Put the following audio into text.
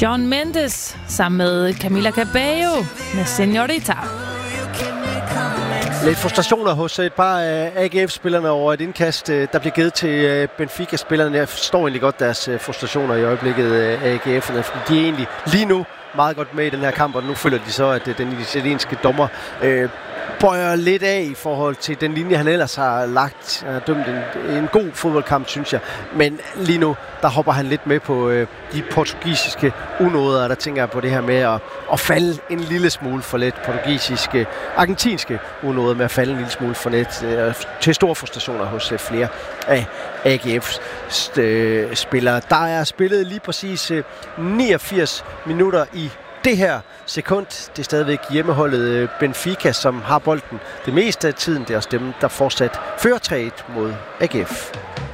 Shawn Mendes sammen med Camila Cabello med Señorita. Lidt frustrationer hos et par af AGF-spillerne over et indkast, der bliver givet til Benfica-spillerne. Jeg forstår egentlig godt deres frustrationer i øjeblikket, AGF'erne, fordi de er egentlig lige nu meget godt med i den her kamp, og nu føler de så, at den italienske dommer bøjer lidt af i forhold til den linje, han ellers har lagt. Han har dømt en god fodboldkamp, synes jeg. Men lige nu, der hopper han lidt med på de portugisiske unåder, der tænker jeg på det her med at falde en lille smule for let. Argentinske unåder med at falde en lille smule for let. Til store frustrationer hos flere af AGF's spillere. Der er spillet lige præcis 89 minutter i det her sekund. Det er stadigvæk hjemmeholdet Benfica, som har bolden det meste af tiden. Det er også dem, der fortsat fører 3-1 mod AGF.